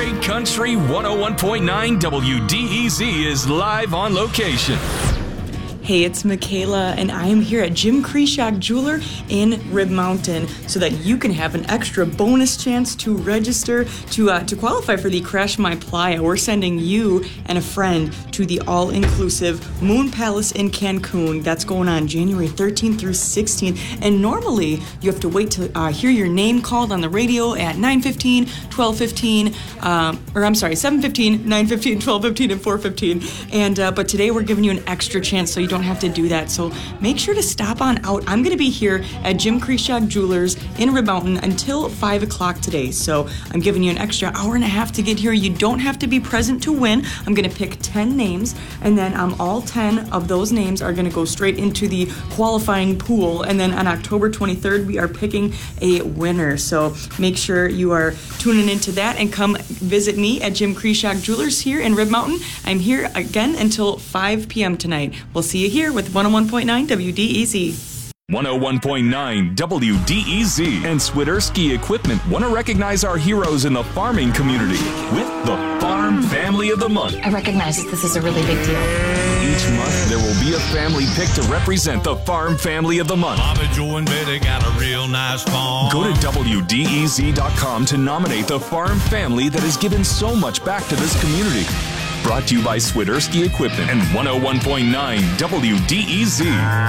Great Country 101.9 WDEZ is live on location. Hey, it's Michaela, and I am here at Jim Kreshock Jeweler in Rib Mountain so that you can have an extra bonus chance to register to qualify for the Crash My Playa. We're sending you and a friend to the all-inclusive Moon Palace in Cancun. That's going on January 13th through 16th. And normally, you have to wait to hear your name called on the radio at 9:15, 12:15, 7:15, 9:15, 12:15, and 4:15. But today we're giving you an extra chance so you don't have to do that. So make sure to stop on out. I'm going to be here at Jim Kreshock Jewelers in Rib Mountain until 5 o'clock today. So I'm giving you an extra hour and a half to get here. You don't have to be present to win. I'm going to pick 10 names, and then all 10 of those names are going to go straight into the qualifying pool. And then on October 23rd, we are picking a winner. So make sure you are tuning into that and come visit me at Jim Kreshock Jewelers here in Rib Mountain. I'm here again until 5 p.m. tonight. We'll see you here with 101.9 WDEZ. 101.9 WDEZ and Swiderski Equipment want to recognize our heroes in the farming community with the Farm Family of the Month. I recognize that this is a really big deal. Each month, there will be a family picked to represent the Farm Family of the Month. Bobby, Joe, and Betty got a real nice farm. Go to WDEZ.com to nominate the Farm Family that has given so much back to this community. Brought to you by Swiderski Equipment and 101.9 WDEZ.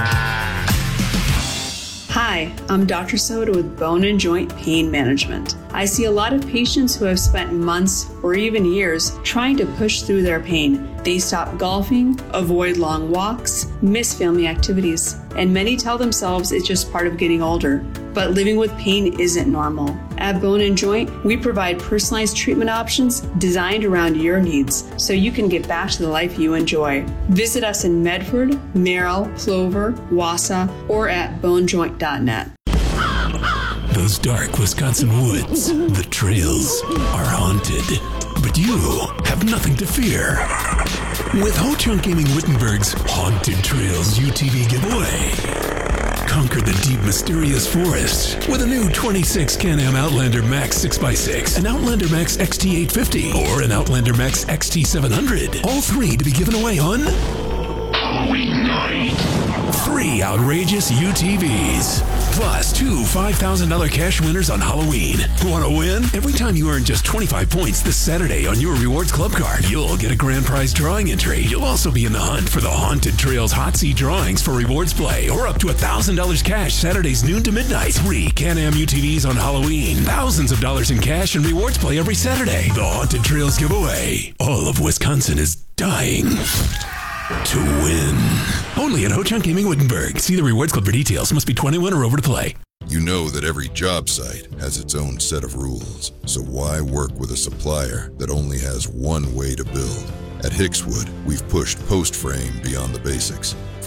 Hi, I'm Dr. Soda with Bone and Joint Pain Management. I see a lot of patients who have spent months or even years trying to push through their pain. They stop golfing, avoid long walks, miss family activities, and many tell themselves it's just part of getting older. But living with pain isn't normal. At Bone and Joint, we provide personalized treatment options designed around your needs so you can get back to the life you enjoy. Visit us in Medford, Merrill, Clover, Wausau, or at bonejoint.net. Those dark Wisconsin woods, the trails, are haunted. But you have nothing to fear. With Ho Chunk Gaming Wittenberg's Haunted Trails UTV giveaway. Conquer the deep, mysterious forest with a new 26 Can-Am Outlander Max 6x6, an Outlander Max XT850, or an Outlander Max XT700. All three to be given away on Halloween night. 3 outrageous UTVs. Plus 2 $5,000 cash winners on Halloween. Want to win? Every time you earn just 25 points this Saturday on your Rewards Club card, you'll get a grand prize drawing entry. You'll also be in the hunt for the Haunted Trails Hot Seat drawings for rewards play, or up to $1,000 cash Saturdays noon to midnight. 3 Can-Am UTVs on Halloween. Thousands of dollars in cash and rewards play every Saturday. The Haunted Trails giveaway. All of Wisconsin is dying to win. Only at Ho Chunk Gaming Wittenberg. See the Rewards Club for details. Must be 21 or over to play. You know that every job site has its own set of rules. So why work with a supplier that only has one way to build? At Hickswood, we've pushed post frame beyond the basics.